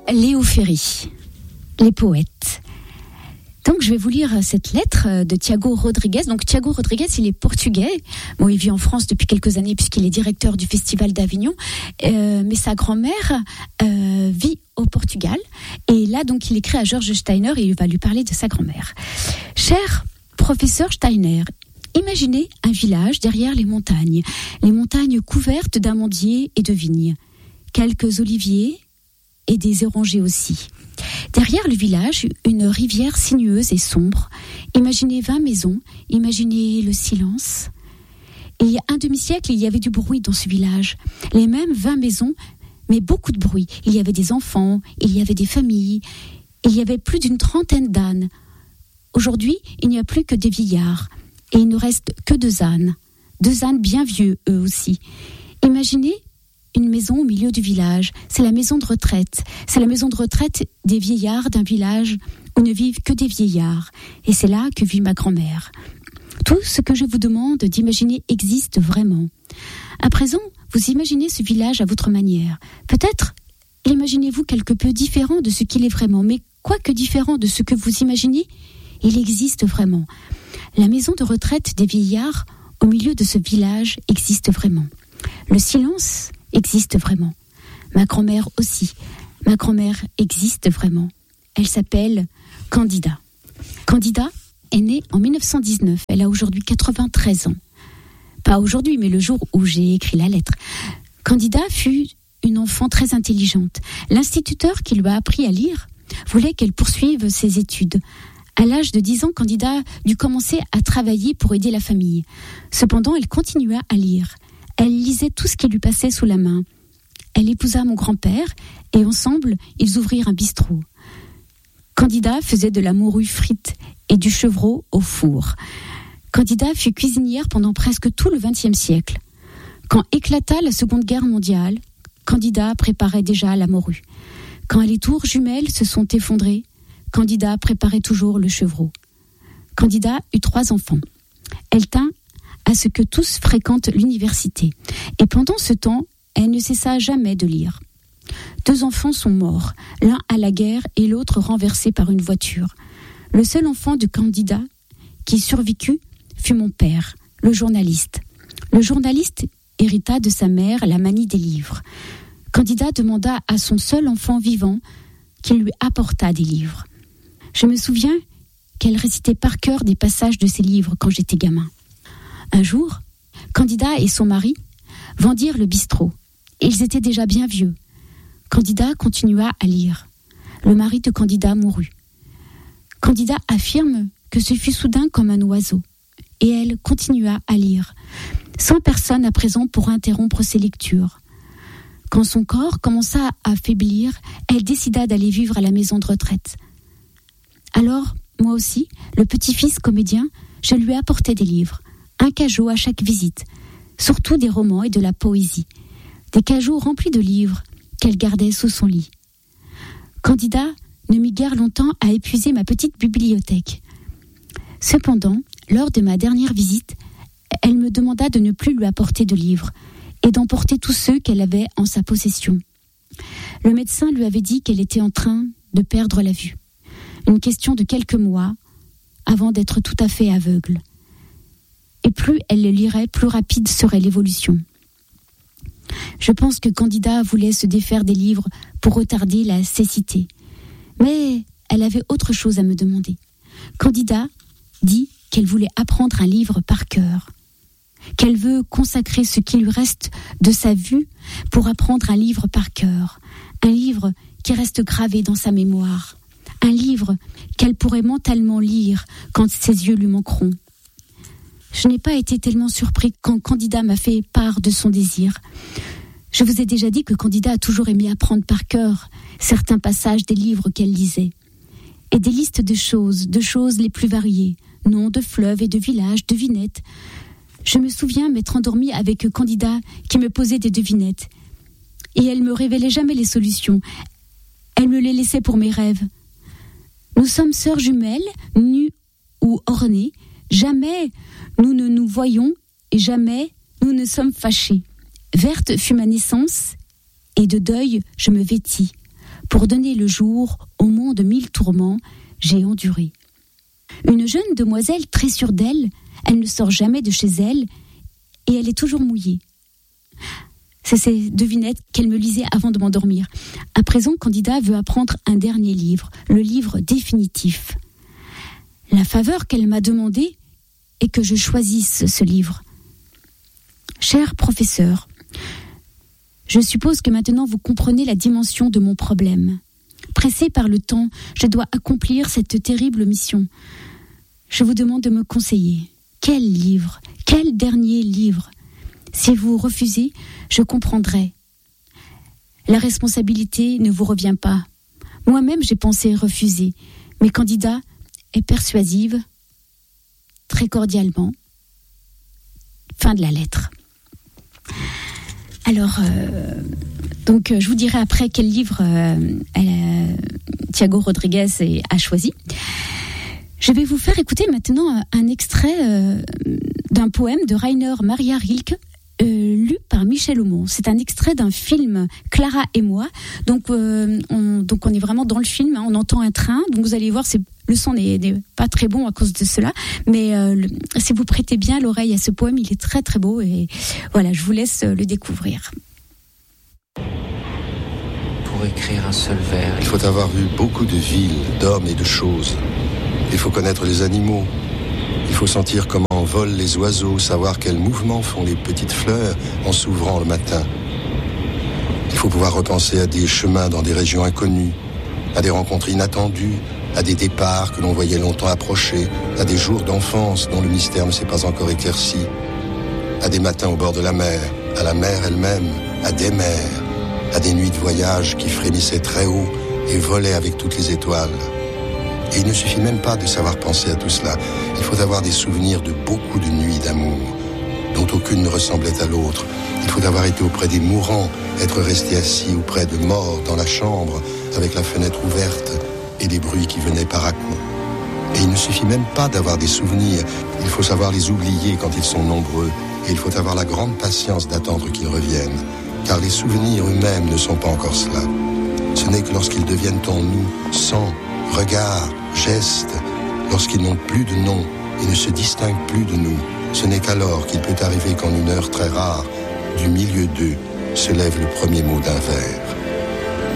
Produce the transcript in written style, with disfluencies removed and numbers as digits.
Léo Ferry, les poètes. Donc je vais vous lire cette lettre de Tiago Rodrigues. Donc Tiago Rodrigues, il est portugais. Bon, il vit en France depuis quelques années puisqu'il est directeur du Festival d'Avignon. Mais sa grand-mère vit au Portugal. Et là, donc, il écrit à George Steiner et il va lui parler de sa grand-mère. Cher professeur Steiner, imaginez un village derrière les montagnes couvertes d'amandiers et de vignes. Quelques oliviers et des orangers aussi. Derrière le village, une rivière sinueuse et sombre. Imaginez 20 maisons, imaginez le silence. Et il y a un demi-siècle, il y avait du bruit dans ce village. Les mêmes 20 maisons, mais beaucoup de bruit. Il y avait des enfants, il y avait des familles, il y avait plus d'une trentaine d'ânes. Aujourd'hui, il n'y a plus que des vieillards. Et il ne reste que 2 ânes. 2 ânes bien vieux, eux aussi. Imaginez une maison au milieu du village. C'est la maison de retraite. C'est la maison de retraite des vieillards d'un village où ne vivent que des vieillards. Et c'est là que vit ma grand-mère. Tout ce que je vous demande d'imaginer existe vraiment. À présent, vous imaginez ce village à votre manière. Peut-être l'imaginez-vous quelque peu différent de ce qu'il est vraiment. Mais quoique différent de ce que vous imaginez, il existe vraiment. La maison de retraite des vieillards au milieu de ce village existe vraiment. Le silence existe vraiment. Ma grand-mère aussi. Ma grand-mère existe vraiment. Elle s'appelle Candida. Candida est née en 1919. Elle a aujourd'hui 93 ans. Pas aujourd'hui, mais le jour où j'ai écrit la lettre. Candida fut une enfant très intelligente. L'instituteur qui lui a appris à lire voulait qu'elle poursuive ses études. À l'âge de 10 ans, Candida dut commencer à travailler pour aider la famille. Cependant, elle continua à lire. Elle lisait tout ce qui lui passait sous la main. Elle épousa mon grand-père et ensemble, ils ouvrirent un bistrot. Candida faisait de la morue frite et du chevreau au four. Candida fut cuisinière pendant presque tout le XXe siècle. Quand éclata la Seconde Guerre mondiale, Candida préparait déjà la morue. Quand les tours jumelles se sont effondrées, Candida préparait toujours le chevreau. Candida eut 3 enfants. Elle tint à ce que tous fréquentent l'université. Et pendant ce temps, elle ne cessa jamais de lire. 2 enfants sont morts, l'un à la guerre et l'autre renversé par une voiture. Le seul enfant de Candida qui survécut fut mon père, le journaliste. Le journaliste hérita de sa mère la manie des livres. Candida demanda à son seul enfant vivant qu'il lui apportât des livres. Je me souviens qu'elle récitait par cœur des passages de ses livres quand j'étais gamin. Un jour, Candida et son mari vendirent le bistrot. Ils étaient déjà bien vieux. Candida continua à lire. Le mari de Candida mourut. Candida affirme que ce fut soudain comme un oiseau. Et elle continua à lire, sans personne à présent pour interrompre ses lectures. Quand son corps commença à faiblir, elle décida d'aller vivre à la maison de retraite. Alors, moi aussi, le petit-fils comédien, je lui apportais des livres, un cajot à chaque visite, surtout des romans et de la poésie, des cajots remplis de livres qu'elle gardait sous son lit. Candida ne mit guère longtemps à épuiser ma petite bibliothèque. Cependant, lors de ma dernière visite, elle me demanda de ne plus lui apporter de livres et d'emporter tous ceux qu'elle avait en sa possession. Le médecin lui avait dit qu'elle était en train de perdre la vue. Une question de quelques mois avant d'être tout à fait aveugle. Et plus elle le lirait, plus rapide serait l'évolution. Je pense que Candida voulait se défaire des livres pour retarder la cécité. Mais elle avait autre chose à me demander. Candida dit qu'elle voulait apprendre un livre par cœur, qu'elle veut consacrer ce qui lui reste de sa vue pour apprendre un livre par cœur, un livre qui reste gravé dans sa mémoire, un livre qu'elle pourrait mentalement lire quand ses yeux lui manqueront. Je n'ai pas été tellement surpris quand Candida m'a fait part de son désir. Je vous ai déjà dit que Candida a toujours aimé apprendre par cœur certains passages des livres qu'elle lisait. Et des listes de choses les plus variées, noms de fleuves et de villages, devinettes. Je me souviens m'être endormie avec Candida qui me posait des devinettes. Et elle me révélait jamais les solutions. Elle me les laissait pour mes rêves. Nous sommes sœurs jumelles, nues ou ornées. Jamais nous ne nous voyons et jamais nous ne sommes fâchés. Verte fut ma naissance et de deuil je me vêtis. Pour donner le jour au monde 1000 tourments, j'ai enduré. Une jeune demoiselle très sûre d'elle, elle ne sort jamais de chez elle et elle est toujours mouillée. C'est ces devinettes qu'elle me lisait avant de m'endormir. À présent, Candida veut apprendre un dernier livre, le livre définitif. La faveur qu'elle m'a demandée est que je choisisse ce livre. Cher professeur, je suppose que maintenant vous comprenez la dimension de mon problème. Pressée par le temps, je dois accomplir cette terrible mission. Je vous demande de me conseiller. Quel livre ? Quel dernier livre ? Si vous refusez, je comprendrai. La responsabilité ne vous revient pas. Moi-même, j'ai pensé refuser, mais Candida est persuasive, très cordialement. Fin de la lettre. Alors, je vous dirai après quel livre Tiago Rodriguez a choisi. Je vais vous faire écouter maintenant un extrait d'un poème de Rainer Maria Rilke, lu par Michel Aumont. C'est un extrait d'un film Clara et moi. Donc on est vraiment dans le film, hein, on entend un train. Donc vous allez voir, le son n'est pas très bon à cause de cela, mais si vous prêtez bien l'oreille à ce poème, il est très très beau et voilà, je vous laisse le découvrir. Pour écrire un seul vers, il faut avoir vu beaucoup de villes, d'hommes et de choses. Il faut connaître les animaux. Il faut sentir comment volent les oiseaux, savoir quels mouvements font les petites fleurs en s'ouvrant le matin. Il faut pouvoir repenser à des chemins dans des régions inconnues, à des rencontres inattendues, à des départs que l'on voyait longtemps approcher, à des jours d'enfance dont le mystère ne s'est pas encore éclairci, à des matins au bord de la mer, à la mer elle-même, à des mers, à des nuits de voyage qui frémissaient très haut et volaient avec toutes les étoiles. Et il ne suffit même pas de savoir penser à tout cela. Il faut avoir des souvenirs de beaucoup de nuits d'amour, dont aucune ne ressemblait à l'autre. Il faut avoir été auprès des mourants, être resté assis auprès de morts dans la chambre, avec la fenêtre ouverte et des bruits qui venaient par à-coups. Et il ne suffit même pas d'avoir des souvenirs. Il faut savoir les oublier quand ils sont nombreux. Et il faut avoir la grande patience d'attendre qu'ils reviennent. Car les souvenirs eux-mêmes ne sont pas encore cela. Ce n'est que lorsqu'ils deviennent en nous, sang, regard, geste, lorsqu'ils n'ont plus de nom et ne se distinguent plus de nous, ce n'est qu'alors qu'il peut arriver qu'en une heure très rare, du milieu d'eux, se lève le premier mot d'un vers.